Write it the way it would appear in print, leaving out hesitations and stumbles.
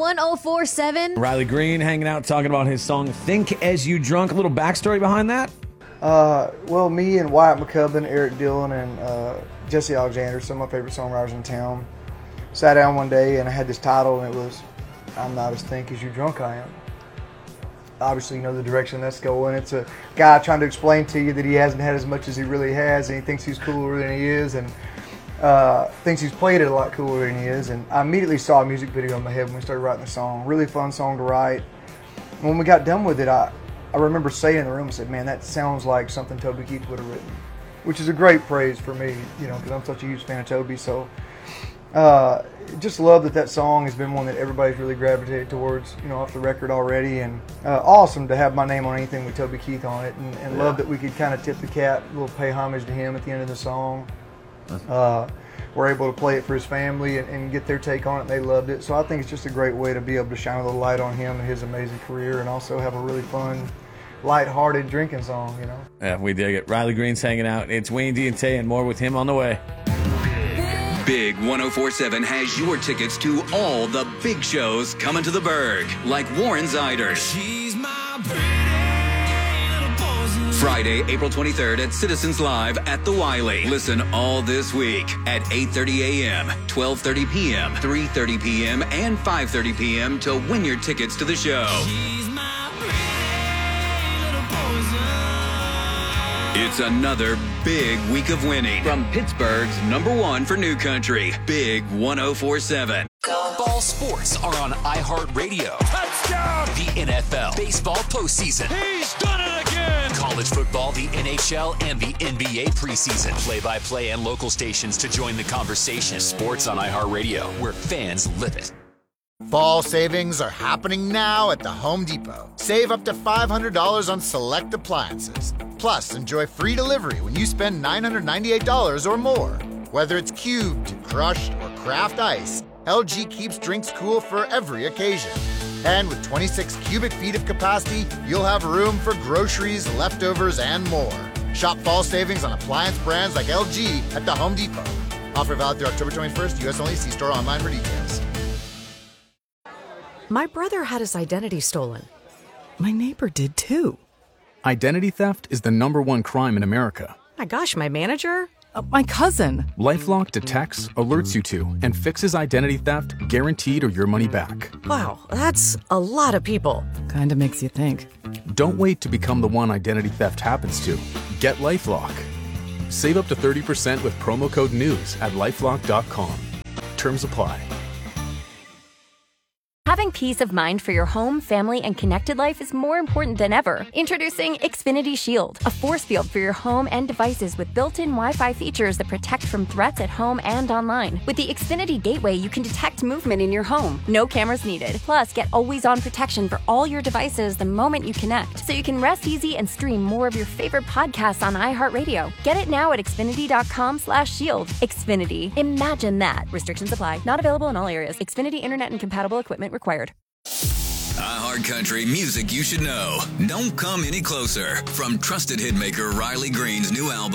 1047. Riley Green hanging out talking about his song Think As You Drunk. A little backstory behind that? Well, me and Wyatt McCubbin, Eric Dillon, and Jesse Alexander, some of my favorite songwriters in town, sat down one day and I had this title, and it was I'm Not As Think As You Drunk I Am. Obviously, you know the direction that's going. It's a guy trying to explain to you that he hasn't had as much as he really has, and he thinks he's cooler than he is, and thinks he's played it a lot cooler than he is. And I immediately saw a music video in my head when we started writing the song. Really fun song to write. And when we got done with it, I remember saying in the room, I said, man, that sounds like something Toby Keith would have written, which is a great praise for me, you know, because I'm such a huge fan of Toby. So just love that song has been one that everybody's really gravitated towards, you know, off the record already. And awesome to have my name on anything with Toby Keith on it. And love that we could kind of tip the cap, a little pay homage to him at the end of the song. We're able to play it for his family and get their take on it, and they loved it. So I think it's just a great way to be able to shine a little light on him and his amazing career, and also have a really fun, light-hearted drinking song, you know. Yeah, we dig it. Riley Green's hanging out. It's Wayne D and Tay, and more with him on the way. Big 1047 has your tickets to all the big shows coming to the Berg, like Warren Ziders. She's my pretty little poison. Friday, April 23rd at Citizens Live at the Wiley. Listen all this week at 8:30 a.m., 12:30 p.m., 3:30 p.m., and 5:30 p.m. to win your tickets to the show. She's my pretty little poison. It's another big week of winning from Pittsburgh's #1 for New Country, Big 1047. Ball sports are on iHeartRadio. Touchdown! The NFL, baseball postseason, He's done it again! college football, the NHL, and the NBA preseason. Play-by-play and local stations to join the conversation. Sports on iHeartRadio, where fans live it. Fall savings are happening now at the Home Depot. Save up to $500 on select appliances. Plus, enjoy free delivery when you spend $998 or more. Whether it's cubed, crushed, or craft ice, LG keeps drinks cool for every occasion. And with 26 cubic feet of capacity, you'll have room for groceries, leftovers, and more. Shop fall savings on appliance brands like LG at the Home Depot. Offer valid through October 21st, U.S. only. See store online for details. My brother had his identity stolen. My neighbor did too. Identity theft is the #1 crime in America. My gosh, my manager? My cousin. LifeLock detects, alerts you to, and fixes identity theft guaranteed or your money back. Wow, that's a lot of people. Kinda makes you think. Don't wait to become the one identity theft happens to. Get LifeLock. Save up to 30% with promo code NEWS at LifeLock.com. Terms apply. Having peace of mind for your home, family, and connected life is more important than ever. Introducing Xfinity Shield, a force field for your home and devices with built-in Wi-Fi features that protect from threats at home and online. With the Xfinity Gateway, you can detect movement in your home. No cameras needed. Plus, get always-on protection for all your devices the moment you connect, so you can rest easy and stream more of your favorite podcasts on iHeartRadio. Get it now at Xfinity.com/shield. Xfinity. Imagine that. Restrictions apply. Not available in all areas. Xfinity Internet and compatible equipment required. iHeart Country music you should know. Don't come any closer. From trusted hitmaker Riley Green's new album.